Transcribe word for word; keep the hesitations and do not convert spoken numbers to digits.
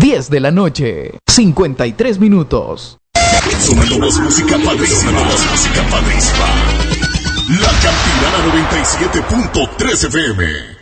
diez de la noche, cincuenta y tres minutos. Sonando más música padrísima, más música padrísima. La Campirana noventa y siete punto tres F M.